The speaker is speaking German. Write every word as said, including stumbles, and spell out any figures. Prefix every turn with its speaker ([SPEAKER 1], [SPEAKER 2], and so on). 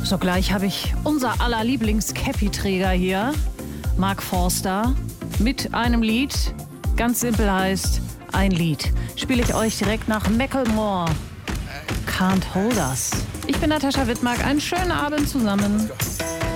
[SPEAKER 1] So, gleich habe ich unser aller Lieblings-Cappy-Träger hier, Mark Forster, mit einem Lied. Ganz simpel heißt, ein Lied. Spiele ich euch direkt nach Macklemore. Can't Hold Us. Ich bin Natascha Wittmark. Einen schönen Abend zusammen.